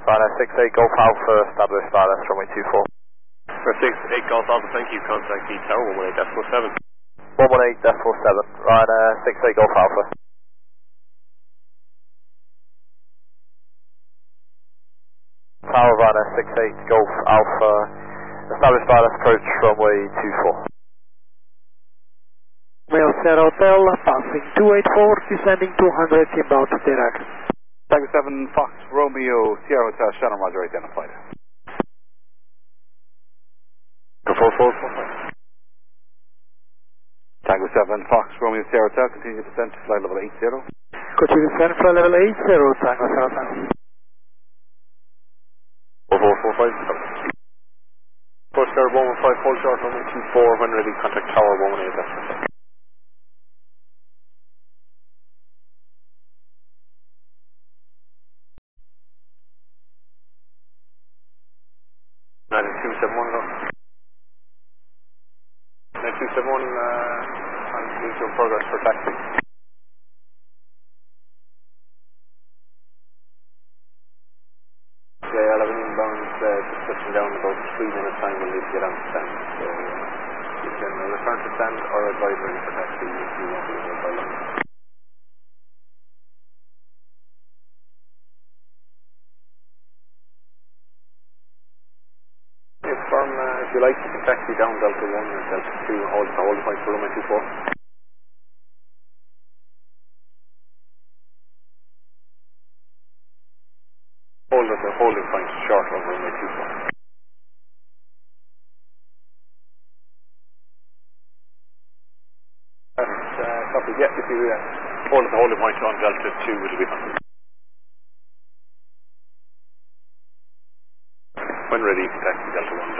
Ryanair 68 Golf Alpha, established Ryanair runway 24. For 68 Golf Alpha, thank you. Contact the tower 118.7. 118.7, Ryanair 68 Golf Alpha. Tower Ryanair 68 Golf Alpha, established Ryanair approach runway 24. Mail Sierra Hotel, passing 284, descending 200, inbound to Iraq. Tango 7 Fox Romeo Sierra Hotel, Shannon Roger identified. Go 4445. Tango 7 Fox Romeo Sierra Hotel, continue descent to flight level 80. Continue descent, flight level 80, Tango 7. 4445. Push Sierra 115, full short runway 24, when ready, contact tower 118.7. On progress for taxi. Yeah, 11 inbound, just touching down about 3 minutes time we'll need to get on to stand. So you can return to stand or advise ready for taxi if you want to go by long. If you like, you can taxi down Delta 1 and Delta 2 and hold the point for runway 24. Hold at the holding point short of runway 24. Copy. Yeah, if you hold at the holding point on Delta 2, it'll be fine. When ready, you can taxi Delta 1.